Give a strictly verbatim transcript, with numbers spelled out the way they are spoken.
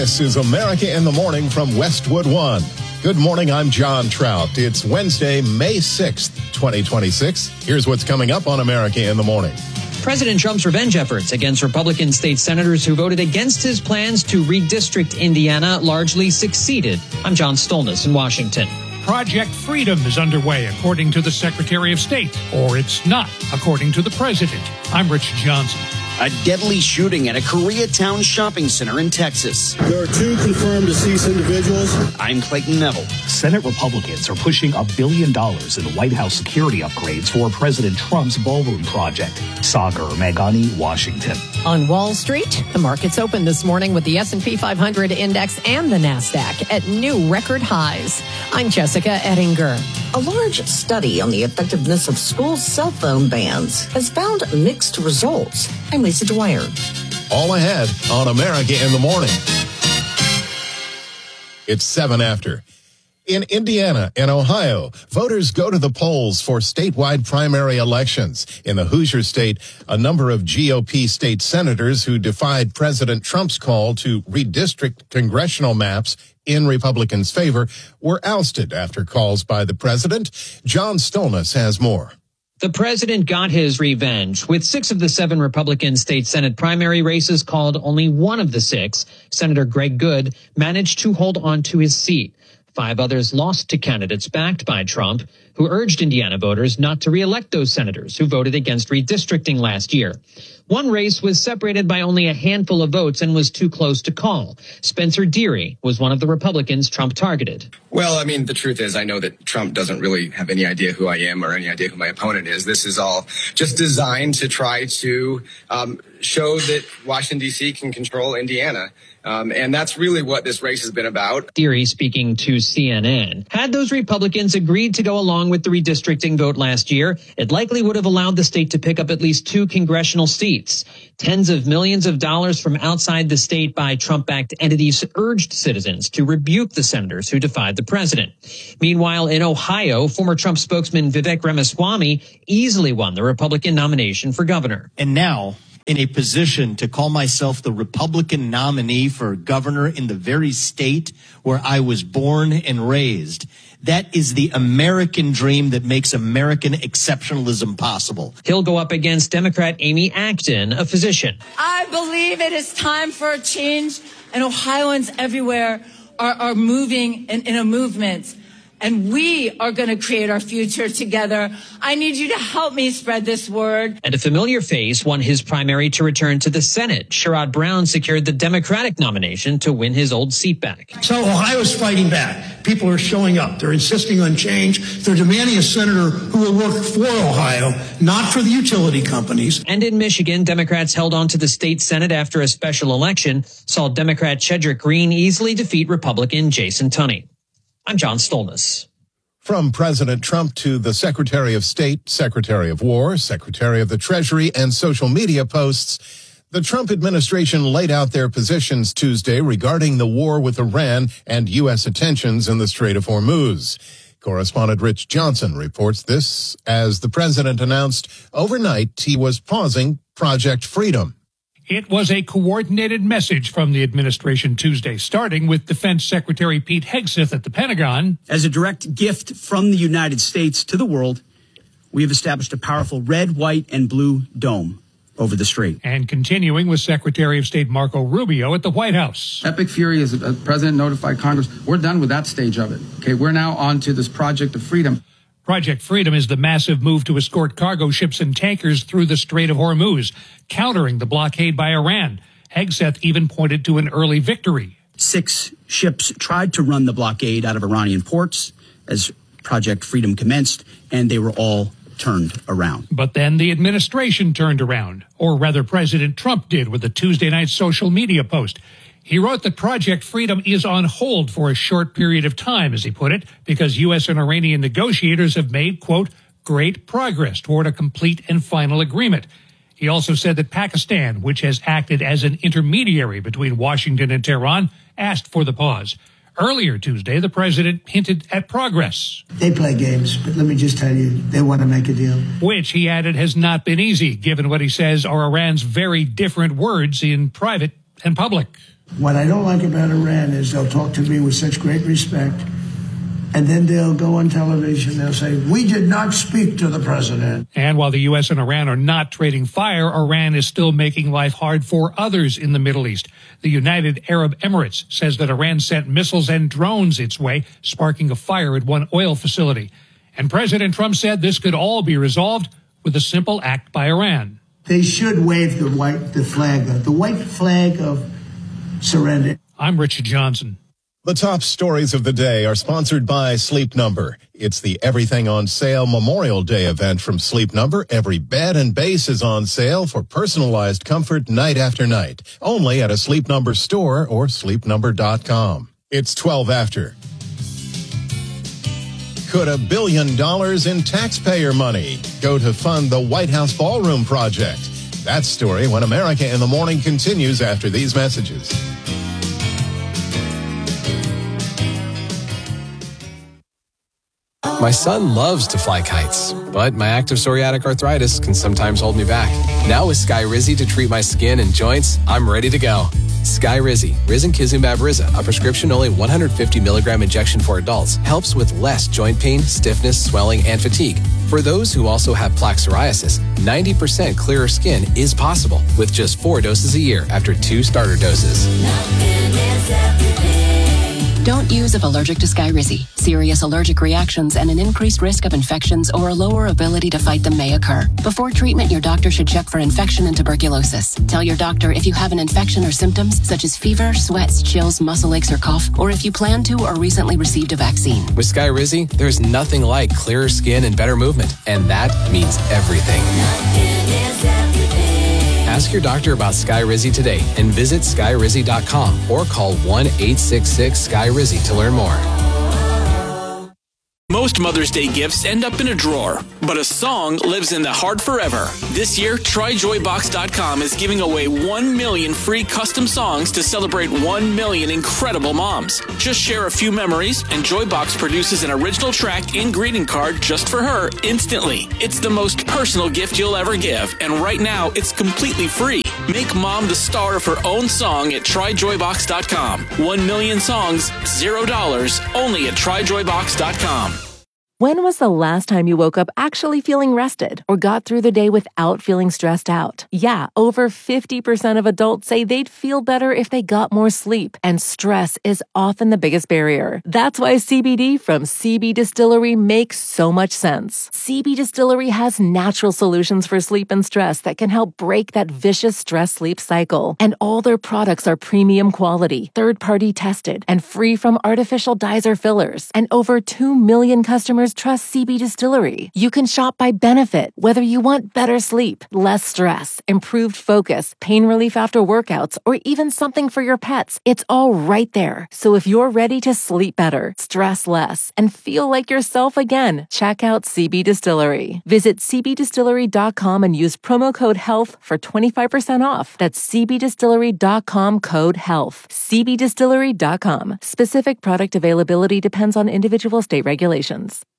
This is America in the Morning from Westwood One. Good morning, I'm John Trout. It's Wednesday, May sixth, twenty twenty-six. Here's what's coming up on America in the Morning. President Trump's revenge efforts against Republican state senators who voted against his plans to redistrict Indiana largely succeeded. I'm John Stolnis in Washington. Project Freedom is underway, according to the Secretary of State, or it's not, according to the President. I'm Rich Johnson. A deadly shooting at a Koreatown shopping center in Texas. There are two confirmed deceased individuals. I'm Clayton Neville. Senate Republicans are pushing a billion dollars in White House security upgrades for President Trump's ballroom project. Sagar Meghani, Washington. On Wall Street, the markets opened this morning with the S and P five hundred index and the NASDAQ at new record highs. I'm Jessica Ettinger. A large study on the effectiveness of school cell phone bans has found mixed results. I'm Lisa Dwyer. All ahead on America in the Morning. It's seven after. In Indiana and Ohio, voters go to the polls for statewide primary elections. In the Hoosier state, a number of G O P state senators who defied President Trump's call to redistrict congressional maps in Republicans' favor were ousted after calls by the president. John Stolnis has more. The president got his revenge. With six of the seven Republican state Senate primary races called, only one of the six, Senator Greg Good, managed to hold on to his seat. Five others lost to candidates backed by Trump, who urged Indiana voters not to reelect those senators who voted against redistricting last year. One race was separated by only a handful of votes and was too close to call. Spencer Deary was one of the Republicans Trump targeted. Well, I mean, the truth is, I know that Trump doesn't really have any idea who I am or any idea who my opponent is. This is all just designed to try to um, show that Washington, D C can control Indiana. Um, and that's really what this race has been about. Deary, speaking to C N N, had those Republicans agreed to go along with the redistricting vote last year, it likely would have allowed the state to pick up at least two congressional seats. Tens of millions of dollars from outside the state by Trump-backed entities urged citizens to rebuke the senators who defied the president. Meanwhile, in Ohio, former Trump spokesman Vivek Ramaswamy easily won the Republican nomination for governor. And now, in a position to call myself the Republican nominee for governor in the very state where I was born and raised. That is the American dream that makes American exceptionalism possible. He'll go up against Democrat Amy Acton, a physician. I believe it is time for a change, and Ohioans everywhere are, are moving in, in a movement. And we are going to create our future together. I need you to help me spread this word. And a familiar face won his primary to return to the Senate. Sherrod Brown secured the Democratic nomination to win his old seat back. So Ohio's fighting back. People are showing up. They're insisting on change. They're demanding a senator who will work for Ohio, not for the utility companies. And in Michigan, Democrats held on to the state Senate after a special election saw Democrat Chedrick Green easily defeat Republican Jason Tunney. I'm John Stolnis. From President Trump to the Secretary of State, Secretary of War, Secretary of the Treasury, and social media posts, the Trump administration laid out their positions Tuesday regarding the war with Iran and U S attentions in the Strait of Hormuz. Correspondent Rich Johnson reports this as the president announced overnight he was pausing Project Freedom. It was a coordinated message from the administration Tuesday, starting with Defense Secretary Pete Hegseth at the Pentagon. As a direct gift from the United States to the world, we have established a powerful red, white, and blue dome over the strait. And continuing with Secretary of State Marco Rubio at the White House. Epic Fury, as the president notified Congress, we're done with that stage of it. Okay, we're now on to this Project of Freedom. Project Freedom is the massive move to escort cargo ships and tankers through the Strait of Hormuz, countering the blockade by Iran. Hegseth even pointed to an early victory. Six ships tried to run the blockade out of Iranian ports as Project Freedom commenced, and they were all turned around. But then the administration turned around, or rather President Trump did with a Tuesday night social media post. He wrote that Project Freedom is on hold for a short period of time, as he put it, because U S and Iranian negotiators have made, quote, great progress toward a complete and final agreement. He also said that Pakistan, which has acted as an intermediary between Washington and Tehran, asked for the pause. Earlier Tuesday, the president hinted at progress. They play games, but let me just tell you, they want to make a deal. Which, he added, has not been easy, given what he says are Iran's very different words in private and public. What I don't like about Iran is they'll talk to me with such great respect, and then they'll go on television, they'll say, we did not speak to the president. And while the U S and Iran are not trading fire, Iran is still making life hard for others in the Middle East. The United Arab Emirates says that Iran sent missiles and drones its way, sparking a fire at one oil facility. And President Trump said this could all be resolved with a simple act by Iran. They should wave the white, the flag, the white flag of surrender. I'm Richard Johnson. The top stories of the day are sponsored by Sleep Number. It's the Everything on Sale Memorial Day event from Sleep Number. Every bed and base is on sale for personalized comfort night after night. Only at a Sleep Number store or sleep number dot com. It's twelve after. Could a billion dollars in taxpayer money go to fund the White House Ballroom project? That story when America in the Morning continues after these messages. My son loves to fly kites, but my active psoriatic arthritis can sometimes hold me back. Now with Skyrizi to treat my skin and joints, I'm ready to go. Skyrizi, risankizumab Riza, a prescription-only one hundred fifty milligram injection for adults, helps with less joint pain, stiffness, swelling, and fatigue. For those who also have plaque psoriasis, ninety percent clearer skin is possible with just four doses a year after two starter doses. Don't use if allergic to Skyrizi. Serious allergic reactions and an increased risk of infections or a lower ability to fight them may occur. Before treatment, your doctor should check for infection and tuberculosis. Tell your doctor if you have an infection or symptoms such as fever, sweats, chills, muscle aches, or cough, or if you plan to or recently received a vaccine. With Skyrizi, there's nothing like clearer skin and better movement, and that means everything. Ask your doctor about Skyrizi today and visit skyrizi dot com or call one eight six six Sky Rizzi to learn more. Most Mother's Day gifts end up in a drawer, but a song lives in the heart forever. This year, try joy box dot com is giving away one million free custom songs to celebrate one million incredible moms. Just share a few memories, and Joybox produces an original track and greeting card just for her instantly. It's the most personal gift you'll ever give, and right now, it's completely free. Make mom the star of her own song at try joy box dot com. One million songs, zero dollars, only at try joy box dot com. When was the last time you woke up actually feeling rested or got through the day without feeling stressed out? Yeah, over fifty percent of adults say they'd feel better if they got more sleep, and stress is often the biggest barrier. That's why C B D from C B Distillery makes so much sense. C B Distillery has natural solutions for sleep and stress that can help break that vicious stress-sleep cycle. And all their products are premium quality, third-party tested, and free from artificial dyes or fillers. And over two million customers trust C B Distillery. You can shop by benefit, whether you want better sleep, less stress, improved focus, pain relief after workouts, or even something for your pets. It's all right there. So if you're ready to sleep better, stress less, and feel like yourself again, check out C B Distillery. Visit c b distillery dot com and use promo code HEALTH for twenty-five percent off. That's c b distillery dot com code HEALTH. c b distillery dot com. Specific product availability depends on individual state regulations.